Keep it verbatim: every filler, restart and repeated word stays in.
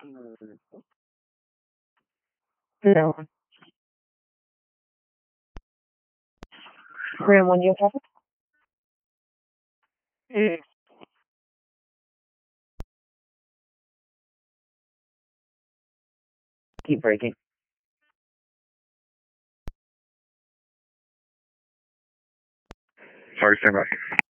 No. Graham, when you have it? Mm. Keep breaking. Sorry, stand by.